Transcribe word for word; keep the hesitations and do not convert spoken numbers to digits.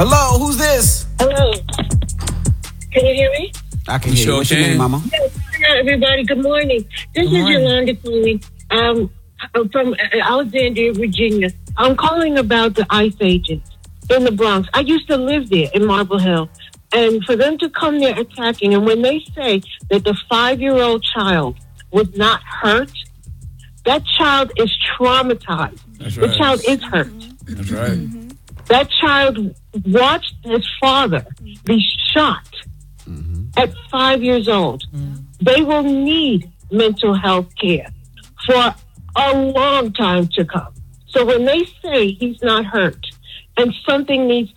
Hello, who's this? Hello. Can you hear me? I can You hear sure you. What's your can. name, Mama? Yes. Hi, everybody. Good morning. This Good is morning. Yolanda calling um, from Alexandria, Virginia. I'm calling about the ICE agents in the Bronx. I used to live there in Marble Hill. And for them to come there attacking, and when they say that the five-year-old child was not hurt, that child is traumatized. That's The right. child is hurt. That's right. That child watched his father be shot at five years old. They will need mental health care for a long time to come. So when they say he's not hurt and something needs